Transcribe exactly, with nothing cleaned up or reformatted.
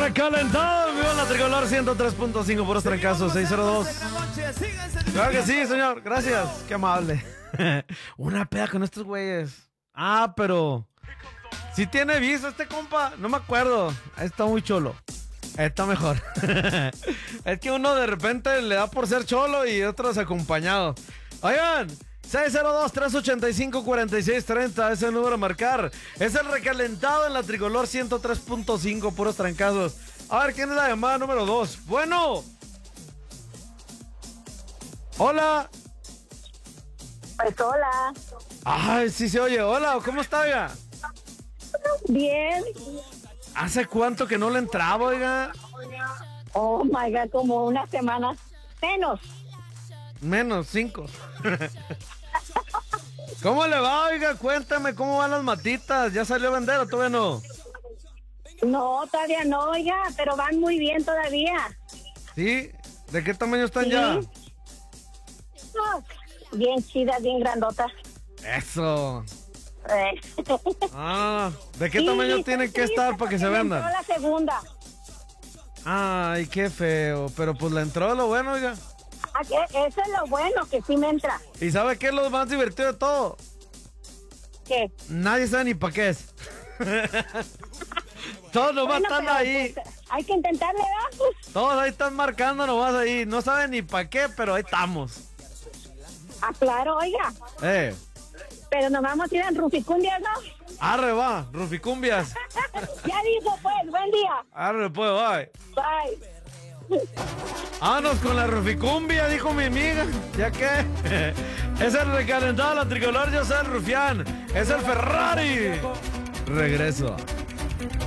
recalentado, vivo en la Tricolor ciento tres punto cinco, puros trancazos, seis cero dos. Claro que sí, señor, gracias, qué amable. Una peda con estos güeyes. Ah, pero si tiene visa este compa, no me acuerdo. Está muy cholo. Está mejor. Es que uno de repente le da por ser cholo y otros acompañado. Oigan, seis cero dos, tres ocho cinco, cuatro seis tres cero es el número a marcar. Es el recalentado en la Tricolor ciento tres punto cinco, puros trancazos. A ver, ¿quién es la llamada número dos? Bueno. Hola. Pues hola. Ay, sí se oye. Hola, ¿cómo está, oiga? Bien. ¿Hace cuánto que no le entraba, oiga? Oh my God, como una semana. Menos. Menos, cinco. ¿Cómo le va, oiga? Cuéntame, ¿cómo van las matitas? ¿Ya salió a vender o todavía no? No, todavía no, oiga, pero van muy bien todavía. ¿Sí? ¿De qué tamaño están ¿Sí? ya? Oh, bien chidas, bien grandotas. Eso. Eh. Ah, ¿de qué Sí, tamaño sí, tienen sí, que estar sí, para que se me vendan? entró la segunda. Ay, qué feo. Pero pues le entró lo bueno, oiga. Ah, que- Eso es lo bueno, que sí me entra. ¿Y sabe qué es lo más divertido de todo? ¿Qué? Nadie sabe ni para qué es. Todos nomás Bueno, están pero, ahí. pues, hay que intentarle, ¿verdad? Todos ahí están marcando nomás ahí. No saben ni para qué, pero ahí estamos. Ah, claro, oiga. Eh. Pero nos vamos a ir en Ruficundias, ¿no? Arre, va. Ruficumbias. Ya dijo, pues, buen día. Arre, pues, bye. Bye. Vámonos con la ruficumbia, dijo mi amiga. ¿Ya qué? Es el recalentado, la Tricolor, yo soy el rufián. Es el Ferrari. Regreso.